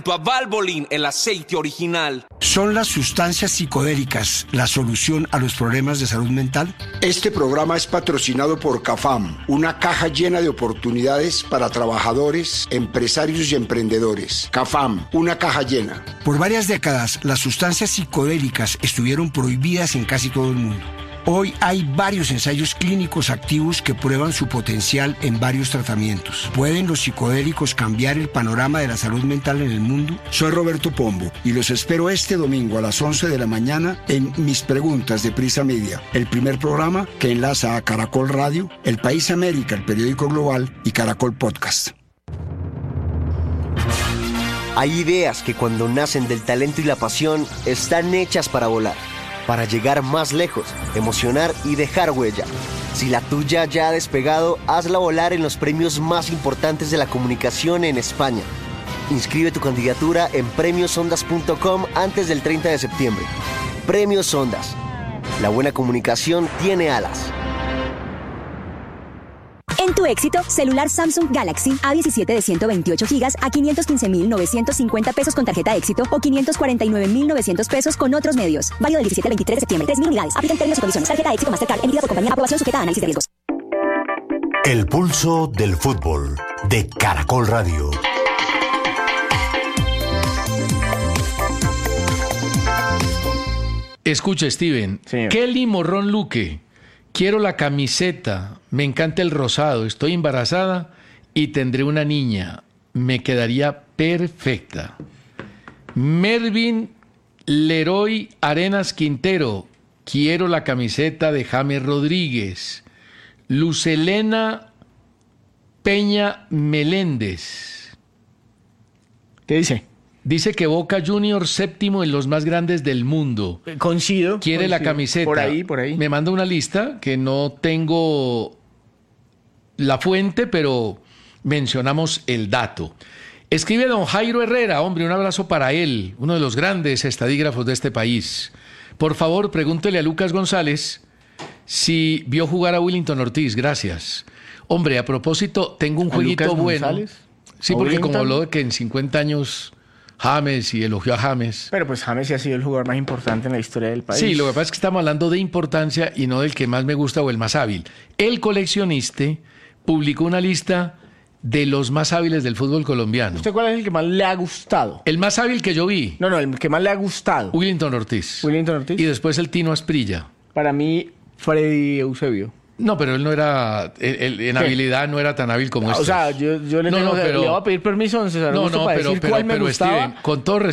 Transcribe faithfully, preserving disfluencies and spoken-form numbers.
A Valvoline, el aceite original. ¿Son las sustancias psicodélicas la solución a los problemas de salud mental? Este programa es patrocinado por CAFAM, una caja llena de oportunidades para trabajadores, empresarios y emprendedores. CAFAM, una caja llena. Por varias décadas, las sustancias psicodélicas estuvieron prohibidas en casi todo el mundo. Hoy hay varios ensayos clínicos activos que prueban su potencial en varios tratamientos. ¿Pueden los psicodélicos cambiar el panorama de la salud mental en el mundo? Soy Roberto Pombo y los espero este domingo a las once de la mañana en Mis Preguntas de Prisa Media, el primer programa que enlaza a Caracol Radio, El País América, el periódico global y Caracol Podcast. Hay ideas que cuando nacen del talento y la pasión están hechas para volar, para llegar más lejos, emocionar y dejar huella. Si la tuya ya ha despegado, hazla volar en los premios más importantes de la comunicación en España. Inscribe tu candidatura en premios ondas punto com antes del treinta de septiembre. Premios Ondas. La buena comunicación tiene alas. En tu éxito, celular Samsung Galaxy A diecisiete de ciento veintiocho gigas a quinientos quince mil novecientos cincuenta pesos con tarjeta éxito o quinientos cuarenta y nueve mil novecientos pesos con otros medios. Válido del diecisiete al veintitrés de septiembre. tres mil unidades. Aplican términos y condiciones. Tarjeta éxito Mastercard emitida por compañía. Aprobación sujeta a análisis de riesgos. El pulso del fútbol de Caracol Radio. Escucha, Steven. Señor. Kelly Morrón Luque. Quiero la camiseta, me encanta el rosado, estoy embarazada y tendré una niña. Me quedaría perfecta. Mervin Leroy Arenas Quintero. Quiero la camiseta de James Rodríguez. Lucelena Peña Meléndez. ¿Qué dice? Dice que Boca Juniors séptimo en los más grandes del mundo. Coincido. Quiere coincido. la camiseta. Por ahí, por ahí. Me manda una lista que no tengo la fuente, pero mencionamos el dato. Escribe don Jairo Herrera, hombre, un abrazo para él, uno de los grandes estadígrafos de este país. Por favor, pregúntele a Lucas González si vio jugar a Willington Ortiz. Gracias. Hombre, a propósito, tengo un ¿A jueguito Lucas bueno. González? Sí, ¿A porque Willington? como habló de que en cincuenta años James y elogió a James. Pero pues James sí ha sido el jugador más importante en la historia del país. Sí, lo que pasa es que estamos hablando de importancia y no del que más me gusta o el más hábil. El Coleccionista publicó una lista de los más hábiles del fútbol colombiano. ¿Usted cuál es el que más le ha gustado? El más hábil que yo vi. No, no, el que más le ha gustado. Willington Ortiz. Willington Ortiz. Y después el Tino Asprilla. Para mí, Freddy Eusebio. No, pero él no era, él, él, en ¿Qué? habilidad no era tan hábil como O estos. sea, yo, yo le, No, tengo no, que- pero- le voy a pedir permiso a don César No, Augusto no, para pero, decir pero, cuál me pero gustaba. Steven, con todo